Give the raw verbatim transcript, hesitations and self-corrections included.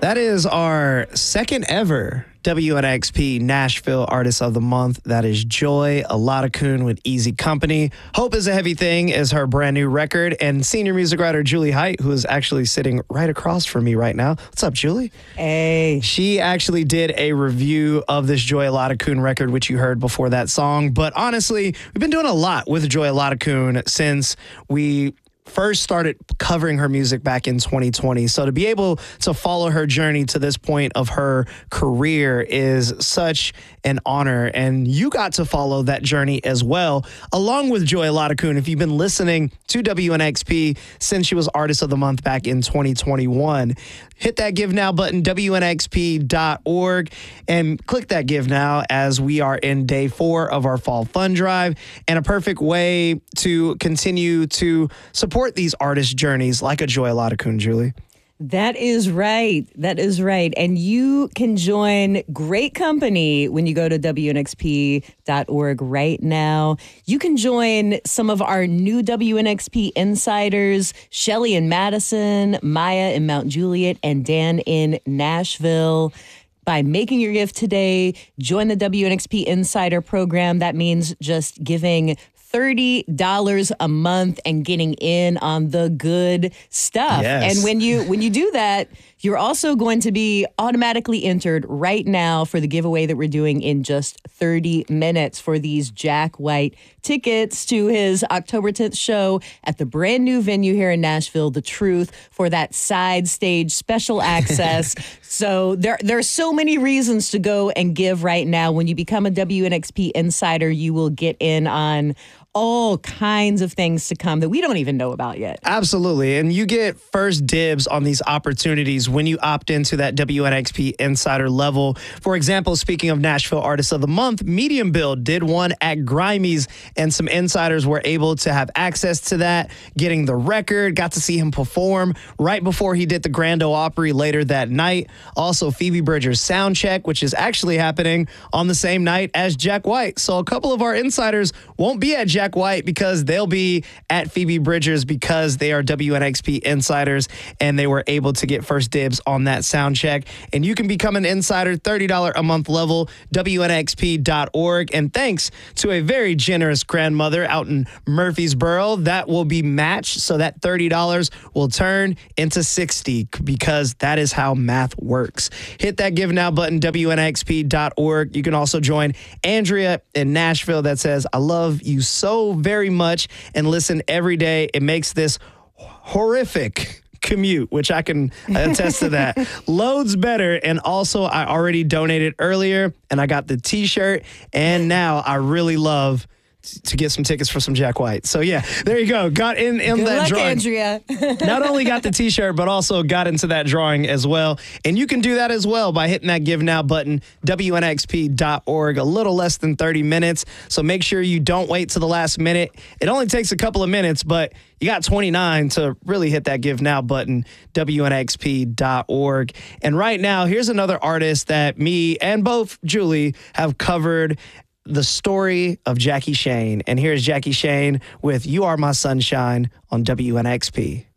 That is our second ever W N X P Nashville Artist of the Month. That is Joy Oladaokun with Easy Company. Hope is a Heavy Thing is her brand new record. And senior music writer Julie Height, who is actually sitting right across from me right now. What's up, Julie? Hey. She actually did a review of this Joy Oladaokun record, which you heard before that song. But honestly, we've been doing a lot with Joy Oladaokun since we first started covering her music back in twenty twenty. So to be able to follow her journey to this point of her career is such an honor. And you got to follow that journey as well, along with Joy Oladaokun. If you've been listening to W N X P since she was Artist of the Month back in twenty twenty-one, hit that Give Now button, W N X P dot org, and click that Give Now as we are in day four of our Fall Fund Drive, and a perfect way to continue to support these artist journeys like a Joy Oladaokun, Julie. That is right. That is right. And you can join great company when you go to W N X P dot org right now. You can join some of our new W N X P insiders, Shelly in Madison, Maya in Mount Juliet, and Dan in Nashville. By making your gift today, join the W N X P Insider Program. That means just giving thirty dollars a month and getting in on the good stuff. Yes. And when you when you do that, you're also going to be automatically entered right now for the giveaway that we're doing in just thirty minutes for these Jack White tickets to his October tenth show at the brand new venue here in Nashville, The Truth, for that side stage special access. So there, there are so many reasons to go and give right now. When you become a W N X P Insider, you will get in on all kinds of things to come that we don't even know about yet. Absolutely. And you get first dibs on these opportunities when you opt into that W N X P Insider level. For example, speaking of Nashville Artist of the Month, Medium Build did one at Grimey's, and some insiders were able to have access to that, getting the record, got to see him perform right before he did the Grand Ole Opry later that night. Also, Phoebe Bridgers' sound check, which is actually happening on the same night as Jack White. So a couple of our insiders won't be at Jack Jack White because they'll be at Phoebe Bridgers because they are W N X P insiders and they were able to get first dibs on that sound check. And you can become an insider, thirty dollars a month level, W N X P dot org. And thanks to a very generous grandmother out in Murfreesboro, that will be matched. So that thirty dollars will turn into sixty dollars because that is how math works. Hit that Give Now button, W N X P dot org. You can also join Andrea in Nashville that says, I love you so very much and listen every day. It makes this horrific commute, which I can attest to that, loads better. And also, I already donated earlier and I got the t-shirt, and now I really love to get some tickets for some Jack White. So yeah, there you go. Got in, in Good that luck, drawing. Andrea. Not only got the t-shirt, but also got into that drawing as well. And you can do that as well by hitting that Give Now button, W N X P dot org, a little less than thirty minutes. So make sure you don't wait to the last minute. It only takes a couple of minutes, but you got twenty-nine to really hit that Give Now button, W N X P dot org. And right now, here's another artist that me and both Julie have covered, the story of Jackie Shane. And here's Jackie Shane with You Are My Sunshine on W N X P.